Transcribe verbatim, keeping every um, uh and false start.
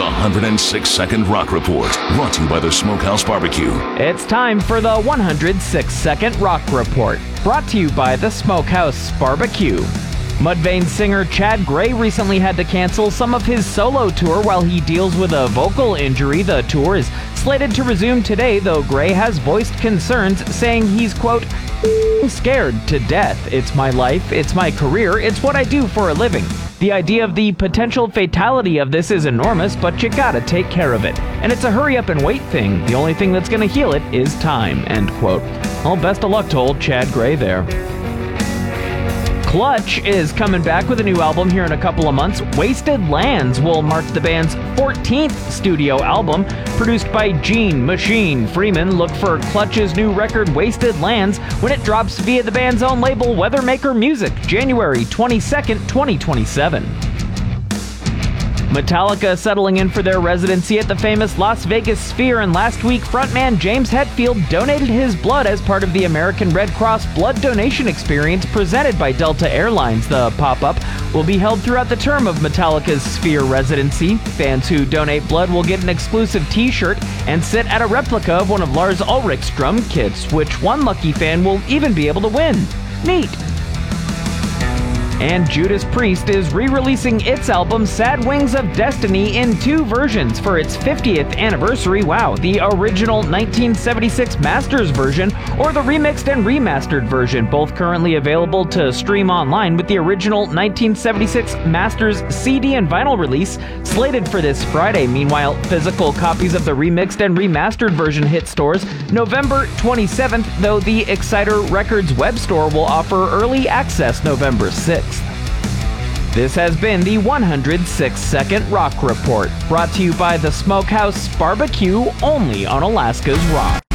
The one hundred six second Rock Report, brought to you by the Smokehouse Barbecue. It's time for the one hundred six second Rock Report, brought to you by the Smokehouse Barbecue. Mudvayne singer Chad Gray recently had to cancel some of his solo tour while he deals with a vocal injury. The tour is slated to resume today, though Gray has voiced concerns, saying he's, quote, scared to death. It's my life, it's my career, it's what I do for a living. The idea of the potential fatality of this is enormous, but you gotta take care of it. And it's a hurry up and wait thing. The only thing that's gonna heal it is time, end quote. Well, best of luck to old Chad Gray there. Clutch is coming back with a new album here in a couple of months. Wasted Lands will mark the band's fourteenth studio album. Produced by Gene Machine Freeman, look for Clutch's new record Wasted Lands when it drops via the band's own label Weathermaker Music, January twenty-second, twenty twenty-seven. Metallica settling in for their residency at the famous Las Vegas Sphere, and last week frontman James Hetfield donated his blood as part of the American Red Cross blood donation experience presented by Delta Airlines. The pop-up will be held throughout the term of Metallica's Sphere residency. Fans who donate blood will get an exclusive t-shirt and sit at a replica of one of Lars Ulrich's drum kits, which one lucky fan will even be able to win. Neat! And Judas Priest is re-releasing its album Sad Wings of Destiny in two versions for its fiftieth anniversary. Wow, the original nineteen seventy-six Masters version or the remixed and remastered version, both currently available to stream online, with the original nineteen seventy-six Masters C D and vinyl release slated for this Friday. Meanwhile, physical copies of the remixed and remastered version hit stores November twenty-seventh, though the Exciter Records web store will offer early access November sixth. This has been the one hundred six second Rock Report, brought to you by the Smokehouse Barbecue, only on Alaska's Rock.